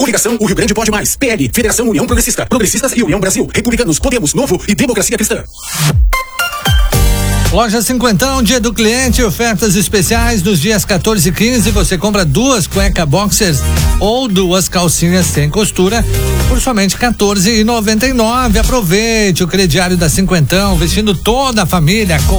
Coligação O Rio Grande Pode Mais. PL, Federação União Progressista. Progressistas e União Brasil. Republicanos, Podemos, Novo e Democracia Cristã. Loja Cinquentão, dia do cliente, ofertas especiais nos dias 14 e 15. Você compra 2 cueca boxers ou 2 calcinhas sem costura por somente R$14,99. Aproveite o crediário da Cinquentão, vestindo toda a família com